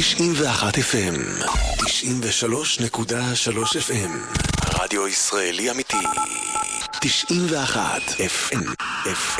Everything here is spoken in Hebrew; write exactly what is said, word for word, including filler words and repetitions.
תשעים ואחת אף אם, תשעים ושלוש נקודה שלוש אף אם, רדיו ישראלי אמיתי. תשעים ואחת אף אם, אף